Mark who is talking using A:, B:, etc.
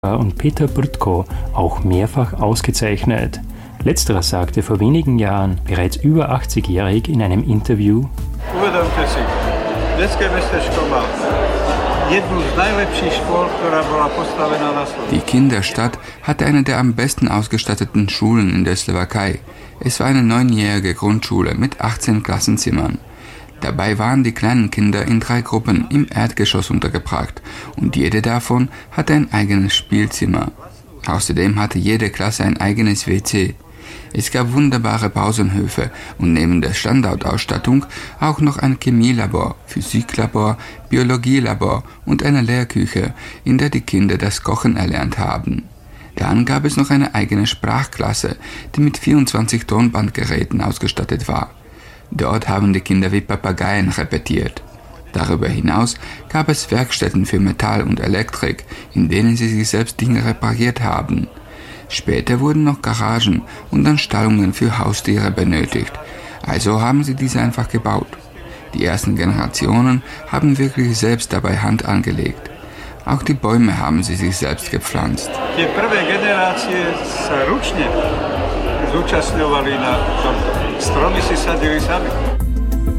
A: und Peter Brtko auch mehrfach ausgezeichnet. Letzterer sagte vor wenigen Jahren, bereits über 80-jährig, in einem Interview:
B: Die Kinderstadt hatte eine der am besten ausgestatteten Schulen in der Slowakei. Es war eine 9-jährige Grundschule mit 18 Klassenzimmern. Dabei waren die kleinen Kinder in 3 Gruppen im Erdgeschoss untergebracht und jede davon hatte ein eigenes Spielzimmer. Außerdem hatte jede Klasse ein eigenes WC. Es gab wunderbare Pausenhöfe und neben der Standardausstattung auch noch ein Chemielabor, Physiklabor, Biologielabor und eine Lehrküche, in der die Kinder das Kochen erlernt haben. Dann gab es noch eine eigene Sprachklasse, die mit 24 Tonbandgeräten ausgestattet war. Dort haben die Kinder wie Papageien repetiert. Darüber hinaus gab es Werkstätten für Metall und Elektrik, in denen sie sich selbst Dinge repariert haben. Später wurden noch Garagen und dann Stallungen für Haustiere benötigt. Also haben sie diese einfach gebaut. Die ersten Generationen haben wirklich selbst dabei Hand angelegt. Auch die Bäume haben sie sich selbst gepflanzt.
C: Die prvé generácie sa ručne zúčastňovali na tomto. Stromy si sadili sami.